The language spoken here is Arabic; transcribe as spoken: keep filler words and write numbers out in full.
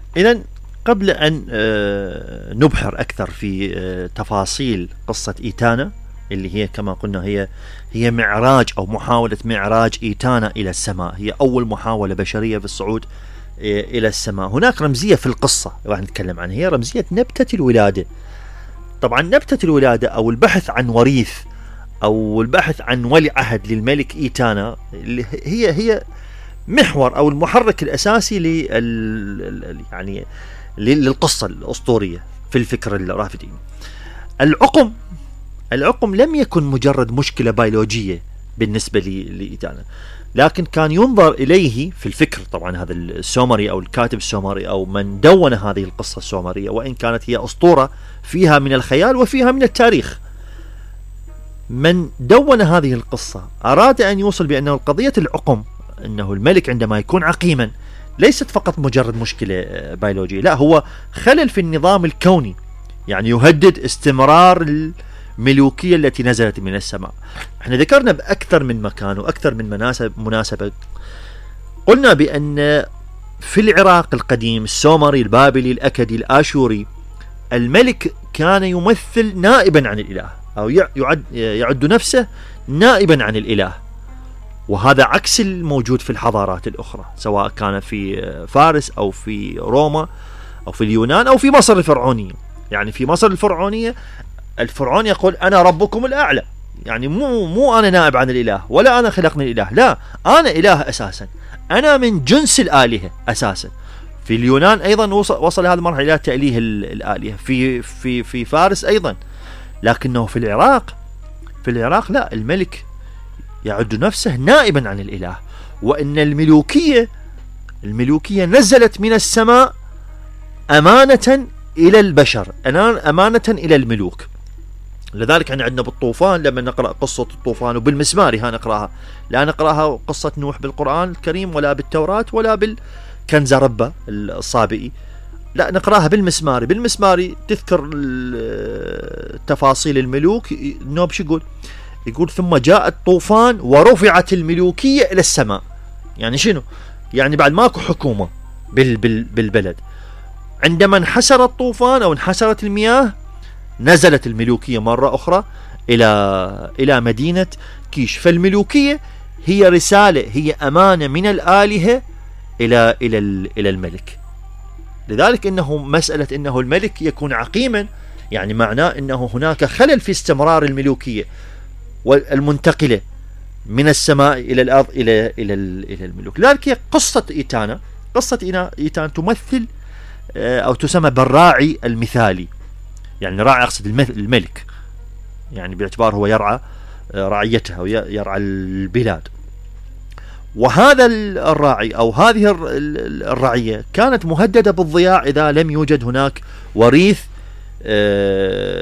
إذن قبل أن نبحر أكثر في تفاصيل قصة إيتانا اللي هي كما قلنا هي هي معراج أو محاولة معراج إيتانا إلى السماء، هي أول محاولة بشرية في الصعود إلى السماء. هناك رمزية في القصة راح نتكلم عنها، هي رمزية نبتة الولادة. طبعا نبتة الولادة أو البحث عن وريث أو البحث عن ولي عهد للملك إيتانا هي هي محور أو المحرك الأساسي لل يعني للقصة الأسطورية في الفكر الرافدي. العقم العقم لم يكن مجرد مشكلة بيولوجية بالنسبة لإيتانا، لكن كان ينظر إليه في الفكر. طبعا هذا السومري أو الكاتب السومري أو من دون هذه القصة السومرية، وإن كانت هي أسطورة فيها من الخيال وفيها من التاريخ، من دون هذه القصة أراد أن يوصل بأنه قضية العقم، أنه الملك عندما يكون عقيما ليست فقط مجرد مشكلة بيولوجية، لا، هو خلل في النظام الكوني، يعني يهدد استمرار الملوكية التي نزلت من السماء. احنا ذكرنا بأكثر من مكان وأكثر من مناسب مناسبة، قلنا بأن في العراق القديم السومري البابلي الأكدي الآشوري الملك كان يمثل نائبا عن الإله أو يعد, يعد نفسه نائبا عن الإله، وهذا عكس الموجود في الحضارات الأخرى سواء كان في فارس أو في روما أو في اليونان أو في مصر الفرعونية. يعني في مصر الفرعونية الفرعون يقول أنا ربكم الأعلى، يعني مو مو أنا نائب عن الإله ولا أنا خلقني الإله، لا، أنا إله أساسا، أنا من جنس الآلهة أساسا. في اليونان أيضا وصل, وصل هذه المرحلة إلى تأليه الآلهة، في في في فارس أيضا. لكنه في العراق في العراق لا، الملك يعد نفسه نائبا عن الإله، وإن الملوكية الملوكية نزلت من السماء أمانة إلى البشر، أمانة إلى الملوك. لذلك احنا عندنا بالطوفان لما نقرأ قصة الطوفان وبالمسماري ها نقرأها، لا نقرأها قصة نوح بالقرآن الكريم ولا بالتوراة ولا بالكنزربة الصابئي، لا نقرأها بالمسماري. بالمسماري تذكر تفاصيل الملوك. النوب شو يقول؟ يقول ثم جاء الطوفان ورفعت الملوكية إلى السماء. يعني شنو؟ يعني بعد ماكو حكومة بال بال بالبلد، عندما انحسر الطوفان أو انحسرت المياه نزلت الملوكية مرة أخرى إلى إلى مدينة كيش. فالملوكية هي رسالة، هي أمانة من الآلهة إلى إلى إلى الملك. لذلك إنه مسألة إنه الملك يكون عقيما يعني معناه إنه هناك خلل في استمرار الملوكية والمنتقلة من السماء إلى الأرض إلى إلى إلى الملوك. لذلك قصة إيتانا قصة إيتانا تمثل أو تسمى بالراعي المثالي. يعني راعي أقصد الملك، يعني باعتبار هو يرعى رعيته أو يرعى البلاد. وهذا الراعي أو هذه الرعية كانت مهددة بالضياع إذا لم يوجد هناك وريث